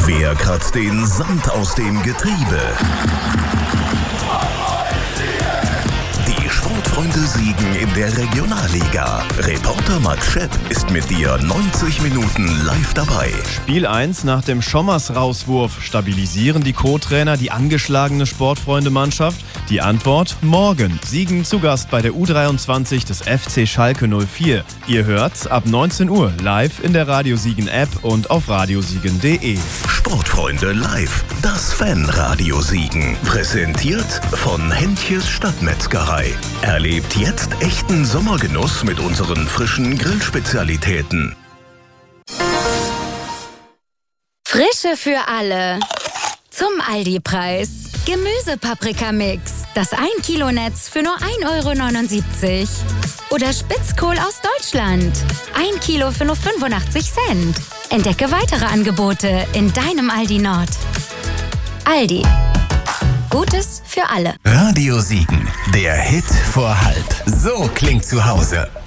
Wer kratzt den Sand aus dem Getriebe? Die Sportfreunde siegen in der Regionalliga. Reporter Max Schepp ist mit dir 90 Minuten live dabei. Spiel 1 nach dem Schommers-Rauswurf. Stabilisieren die Co-Trainer die angeschlagene Sportfreunde-Mannschaft? Die Antwort: morgen. Siegen zu Gast bei der U23 des FC Schalke 04. Ihr hört's ab 19 Uhr live in der Radiosiegen-App und auf radiosiegen.de. Sportfreunde live, das Fanradio Siegen. Präsentiert von Henntjes Stadtmetzgerei. Erlebt jetzt echten Sommergenuss mit unseren frischen Grillspezialitäten. Frische für alle. Zum Aldi-Preis. Gemüsepaprikamix. Das 1 Kilo Netz für nur 1,79 €. Oder Spitzkohl aus Deutschland. 1 Kilo für nur 85 Cent. Entdecke weitere Angebote in deinem Aldi Nord. Aldi. Gutes für alle. Radio Siegen, der Hit vor halb. So klingt zu Hause.